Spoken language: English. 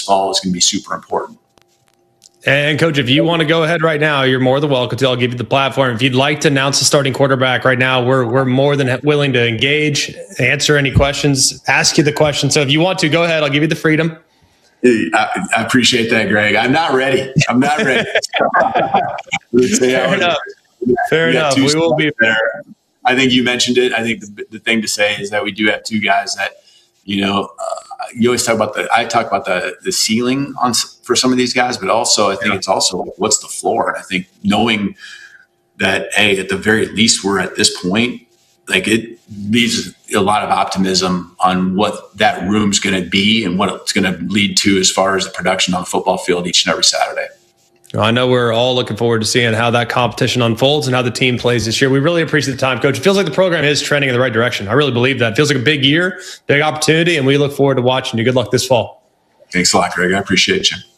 fall is going to be super important. And Coach, if you want to go ahead right now, you're more than welcome to. I'll give you the platform. If you'd like to announce the starting quarterback right now, we're more than willing to engage, answer any questions, ask you the question. So if you want to, go ahead. I'll give you the freedom. I appreciate that, Greg. I'm not ready. Fair enough. We will be there. I think you mentioned it. I think the thing to say is that we do have two guys that, you always talk about I talk about the ceiling for some of these guys, but also I think it's also what's the floor. And I think knowing that, hey, at the very least, we're at this point, like it leaves a lot of optimism on what that room's going to be and what it's going to lead to as far as the production on the football field each and every Saturday. I know we're all looking forward to seeing how that competition unfolds and how the team plays this year. We really appreciate the time, Coach. It feels like the program is trending in the right direction. I really believe that. It feels like a big year, big opportunity, and we look forward to watching you. Good luck this fall. Thanks a lot, Greg. I appreciate you.